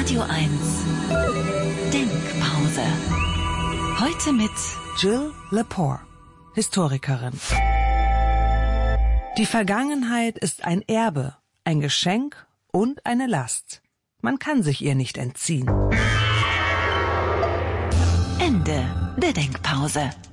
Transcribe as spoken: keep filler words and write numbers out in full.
Radio eins Denkpause. Heute mit Jill Lepore, Historikerin. Die Vergangenheit ist ein Erbe, ein Geschenk und eine Last. Man kann sich ihr nicht entziehen. Ende der Denkpause.